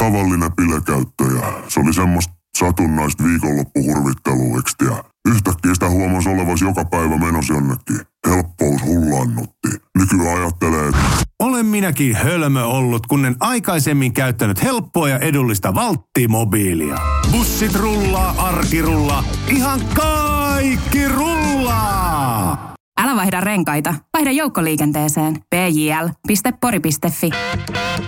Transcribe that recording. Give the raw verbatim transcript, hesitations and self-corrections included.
tavallinen pilekäyttö ja se oli semmoista satunnaista viikonloppuhurvittelua, yhtäkkiä sitä huomasi olevas joka päivä menossa jonnekin. Helppous hullannutti. Nykyään ajattelee, että olen minäkin hölmö ollut, kun en aikaisemmin käyttänyt helppoa ja edullista Valtti-mobiilia. Bussit rullaa, arki rullaa, ihan kaikki rullaa! Älä vaihda renkaita, vaihda joukkoliikenteeseen. p j l piste pori piste f i